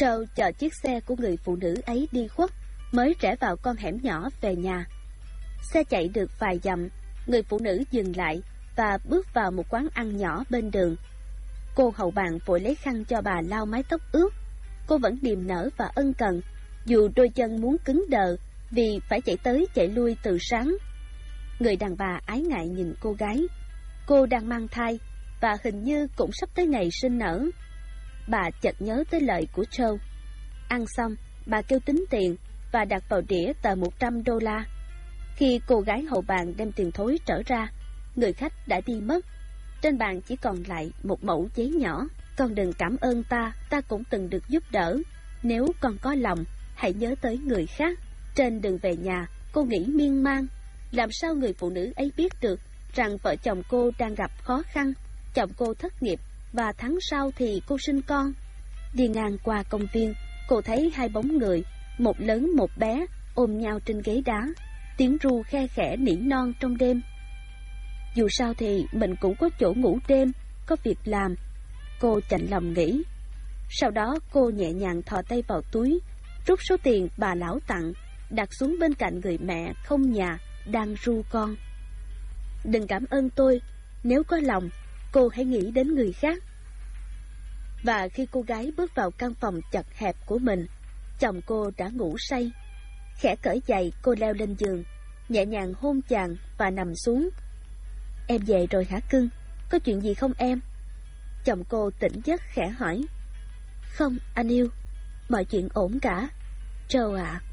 Joe chờ chiếc xe của người phụ nữ ấy đi khuất, mới rẽ vào con hẻm nhỏ về nhà. Xe chạy được vài dặm, người phụ nữ dừng lại và bước vào một quán ăn nhỏ bên đường. Cô hầu bàn vội lấy khăn cho bà lau mái tóc ướt. Cô vẫn niềm nở và ân cần, dù đôi chân muốn cứng đờ vì phải chạy tới chạy lui từ sáng. Người đàn bà ái ngại nhìn cô gái. Cô đang mang thai và hình như cũng sắp tới ngày sinh nở. Bà chợt nhớ tới lời của Joe. Ăn xong, bà kêu tính tiền và đặt vào đĩa tờ $100. Khi cô gái hầu bàn đem tiền thối trở ra, người khách đã đi mất. Trên bàn chỉ còn lại một mẩu giấy nhỏ. Con đừng cảm ơn ta cũng từng được giúp đỡ. Nếu con có lòng, hãy nhớ tới người khác. Trên đường về nhà, cô nghĩ miên man. Làm sao người phụ nữ ấy biết được rằng vợ chồng cô đang gặp khó khăn, chồng cô thất nghiệp và tháng sau thì cô sinh con. Đi ngang qua công viên, cô thấy hai bóng người, một lớn một bé, ôm nhau trên ghế đá. Tiếng ru khe khẽ nỉ non trong đêm. Dù sao thì mình cũng có chỗ ngủ đêm, có việc làm, cô chạnh lòng nghĩ. Sau đó cô nhẹ nhàng thò tay vào túi, rút số tiền bà lão tặng, đặt xuống bên cạnh người mẹ không nhà đang ru con. Đừng cảm ơn tôi, nếu có lòng, cô hãy nghĩ đến người khác. Và khi cô gái bước vào căn phòng chật hẹp của mình, chồng cô đã ngủ say. Khẽ cởi giày, cô leo lên giường, nhẹ nhàng hôn chàng và nằm xuống. Em về rồi hả cưng? Có chuyện gì không em? Chồng cô tỉnh giấc khẽ hỏi. Không, anh yêu, mọi chuyện ổn cả. Joe ạ.